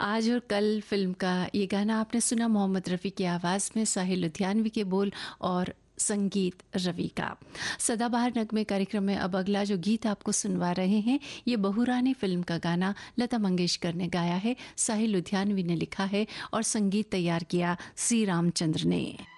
आज और कल फ़िल्म का ये गाना आपने सुना मोहम्मद रफ़ी की आवाज़ में, साहिल लुधियानवी के बोल और संगीत रवि का। सदाबहार नगमे कार्यक्रम में अब अगला जो गीत आपको सुनवा रहे हैं, ये बहू रानी फ़िल्म का गाना लता मंगेशकर ने गाया है, साहिल लुधियानवी ने लिखा है और संगीत तैयार किया सी रामचंद्र ने।